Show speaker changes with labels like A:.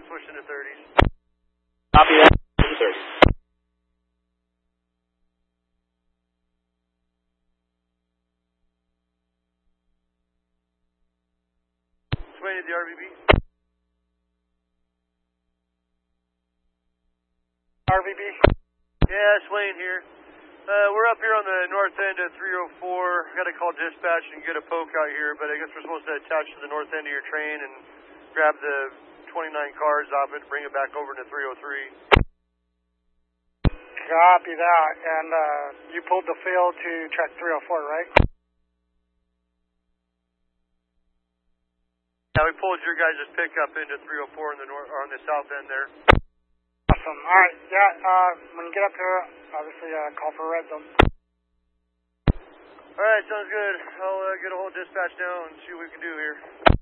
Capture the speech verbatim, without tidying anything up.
A: switching to thirties.
B: Copy that. thirty.
A: Swaying at the R V B.
C: R V B?
A: Yeah, Swain here. Uh, we're up here on the north end of three oh four. Got to call dispatch and get a poke out here, but I guess we're supposed to attach to the north end of your train and grab the twenty-nine cars off it and bring it back over to three oh three.
C: Copy that. And uh, you pulled the field to track three oh four, right?
A: Yeah, we pulled your guys' pickup into three oh four in the north, or on the south end there.
C: Awesome. All right. Yeah. Uh, when you get up here, obviously uh, call for a red zone.
A: All right, sounds good. I'll uh, get a hold of dispatch now and see what we can do here.